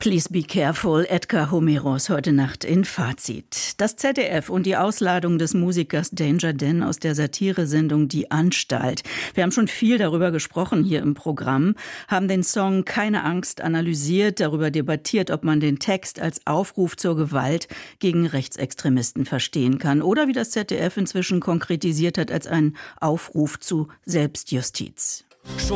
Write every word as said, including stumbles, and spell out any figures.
Please be careful, Edgar Homeros heute Nacht in Fazit. Das Z D F und die Ausladung des Musikers Danger Dan aus der Satiresendung Die Anstalt. Wir haben schon viel darüber gesprochen hier im Programm, haben den Song Keine Angst analysiert, darüber debattiert, ob man den Text als Aufruf zur Gewalt gegen Rechtsextremisten verstehen kann oder wie das Z D F inzwischen konkretisiert hat als einen Aufruf zu Selbstjustiz.